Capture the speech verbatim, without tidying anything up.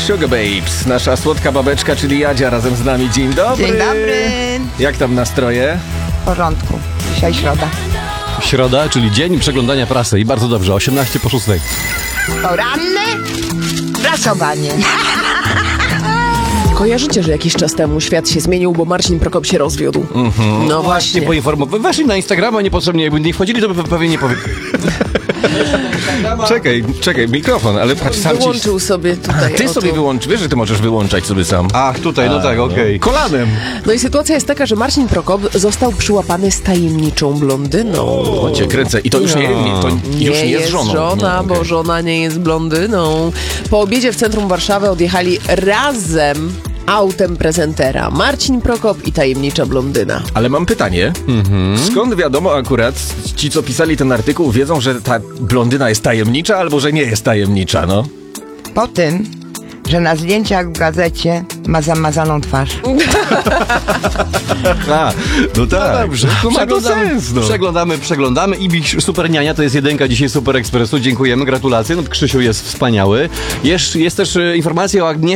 Sugar Babes. Nasza słodka babeczka, czyli Jadzia, razem z nami. Dzień dobry. Dzień dobry. Jak tam nastroje? W porządku. Dzisiaj środa. Środa, czyli dzień przeglądania prasy i bardzo dobrze, osiemnaście po szóstej. Poranne prasowanie. Kojarzycie, że jakiś czas temu świat się zmienił, bo Marcin Prokop się rozwiódł. Mm-hmm. No Właśnie poinformował. Weszli na Instagrama niepotrzebnie, jakby nie wchodzili, to by pewnie nie powie... Czekaj, czekaj, mikrofon, ale patrz sam ci... Wyłączył sobie tutaj. Ty oto. sobie wyłącz, wiesz, że ty możesz wyłączać sobie sam. Ach, tutaj, no tak, okej. Okay. Kolanem. No i sytuacja jest taka, że Marcin Prokop został przyłapany z tajemniczą blondyną. O, cię kręcę. I to już nie, nie, to Nie już nie jest żoną. żona, No, bo okej. żona nie jest blondyną. Po obiedzie w centrum Warszawy odjechali razem autem prezentera. Marcin Prokop i tajemnicza blondyna. Ale mam pytanie. Skąd wiadomo akurat, ci co pisali ten artykuł wiedzą, że ta blondyna jest tajemnicza albo że nie jest tajemnicza, no? Po tym, że na zdjęciach w gazecie ma zamazaną twarz. A, no tak. Dobrze, To ma to przeglądamy, sens, no. przeglądamy, przeglądamy. Ibiś Super Niania to jest jedynka dzisiaj Super Ekspresu. Dziękujemy, gratulacje. No, Krzysiu jest wspaniały. Jest, jest też e, informacja o Agnieszce